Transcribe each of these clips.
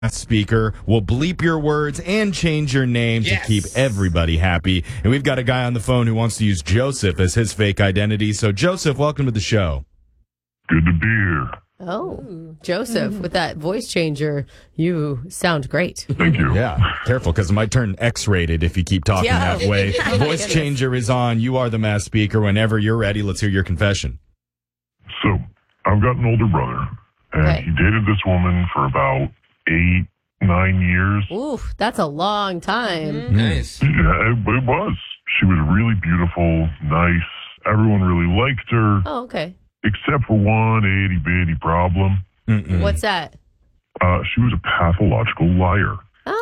speaker will bleep your words and change your name to keep everybody happy. And we've got a guy on the phone who wants to use Joseph as his fake identity. So, Joseph, welcome to the show. Good to be here. Oh, Joseph, with that voice changer, you sound great. Thank you. Yeah, careful, because it might turn X-rated if you keep talking that way. Oh, Voice changer is on. You are the mass speaker. Whenever you're ready, let's hear your confession. So, I've got an older brother, and he dated this woman for about 8-9 years. Oof, that's a long time. Nice. Yeah, it was. She was really beautiful, nice. Everyone really liked her. Oh, okay. Except for one itty-bitty problem. What's that? She was a pathological liar.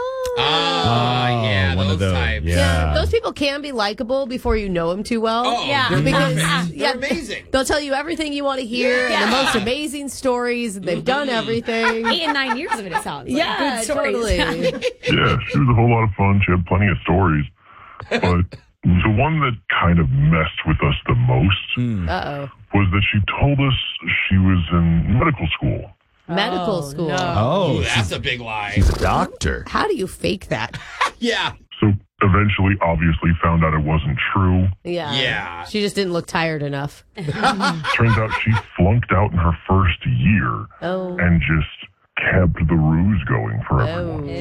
Oh, yeah, one those of those. types. Yeah. Those people can be likable before you know them too well. Oh, Yeah. they're Because- perfect. yeah. They're amazing. They'll tell you everything you want to hear and the most amazing stories. And they've done everything. 8 and 9 years of it sounds like. Yeah, Good stories. totally. Yeah, she was a whole lot of fun. She had plenty of stories. But the one that kind of messed with us the most Uh-oh. was that she told us she was in medical school. Medical school. no. Oh, Ooh, that's a big lie. she's a doctor. How do you fake that? Yeah. So eventually, obviously, found out it wasn't true. Yeah. Yeah. She just didn't look tired enough. Turns out she flunked out in her first year Oh. and just kept the ruse going for everyone.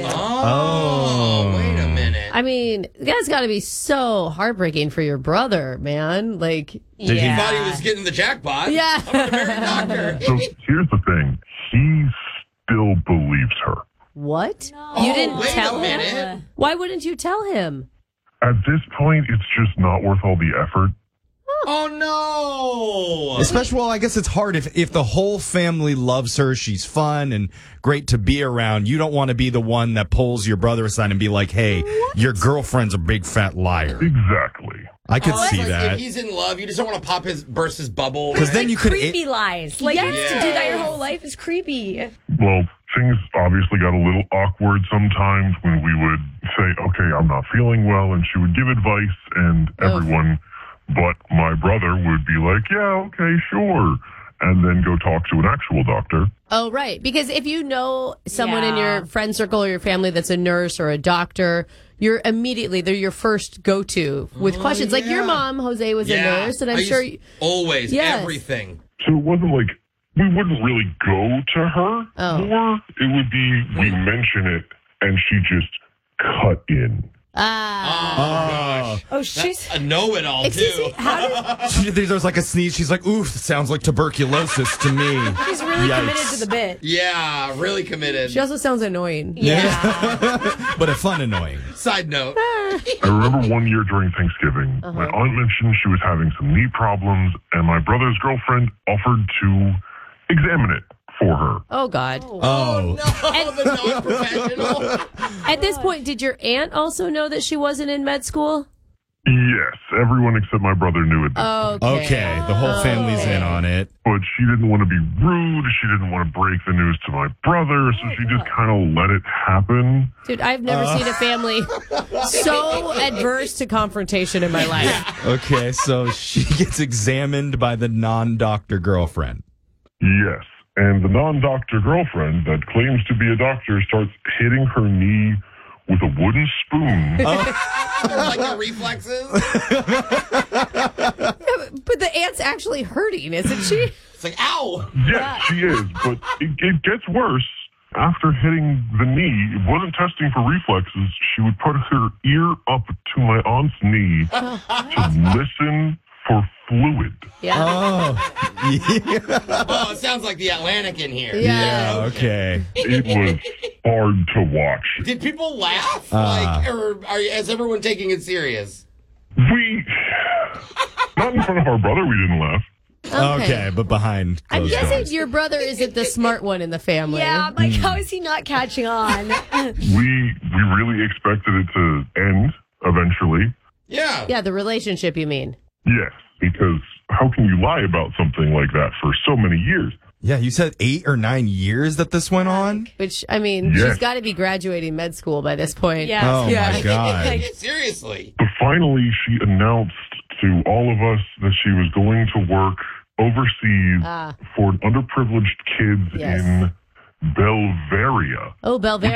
Oh, wait a minute. I mean, that's got to be so heartbreaking for your brother, man. Like, He thought he was getting the jackpot. Yeah. I'm gonna marry a doctor. So here's the thing. He still believes her. what? No. You didn't wait tell a him? minute. Why wouldn't you tell him? At this point, it's just not worth all the effort. Oh, no. Especially, well, I guess it's hard if the whole family loves her, she's fun and great to be around. You don't want to be the one that pulls your brother aside and be like, hey, your girlfriend's a big fat liar. Exactly. I could It's see like that. If he's in love, you just don't want to burst his bubble. Because then you could... Creepy lies. Like, Yes. to do that your whole life is creepy. Well, things obviously got a little awkward sometimes when we would say, okay, I'm not feeling well, and she would give advice, and everyone but my brother would be like, yeah, okay, sure, and then go talk to an actual doctor. Oh, right. Because if you know someone in Yeah. your friend circle or your family that's a nurse or a doctor, they're your first go-to with questions. Like your mom, Jose, was a nurse, and I'm sure... Always, Yes. everything. So it wasn't like we wouldn't really go to her more. It would be we mention it, and she just cut in. Gosh. Oh, she's... That's a know-it-all, Excuse too. me, how did... There's like a sneeze. She's like, oof, sounds like tuberculosis to me. She's really Yikes. committed to the bit. Yeah, really committed. She also sounds annoying. Yeah. But a fun annoying. Side note. I remember one year during Thanksgiving, my aunt mentioned she was having some knee problems, and my brother's girlfriend offered to examine it for her. Oh, God. Oh. No, the non-professional. At this point, did your aunt also know that she wasn't in med school? Yes, everyone except my brother knew it. Okay, the whole family's in on it. But she didn't want to be rude. She didn't want to break the news to my brother, so she just kind of let it happen. Dude, I've never seen a family so adverse to confrontation in my life. Okay, so she gets examined by the non-doctor girlfriend. Yes. And the non-doctor girlfriend that claims to be a doctor starts hitting her knee with a wooden spoon. Like the reflexes. But the aunt's actually hurting, isn't she? It's like, ow. Yes, she is, but it gets worse. After hitting the knee, it wasn't testing for reflexes. She would put her ear up to my aunt's knee to listen for fluid. Yeah. Oh, Oh, it sounds like the Atlantic in here. yeah, okay. It was hard to watch. Did people laugh? Is everyone taking it serious? Not in front of our brother, we didn't laugh. Okay, but behind I'm closed guessing doors. your brother isn't the smart one in the family. Yeah, I'm like, how is he not catching on? We really expected it to end eventually. Yeah. Yeah, the relationship, you mean? Yes, because how can you lie about something like that for so many years? Yeah, you said 8 or 9 years that this went on? Which, I mean, Yes. she's got to be graduating med school by this point. Yeah. Oh, my God. Seriously. But finally, she announced to all of us that she was going to work overseas for underprivileged kids Yes. in Belvaria. Oh, Belvaria.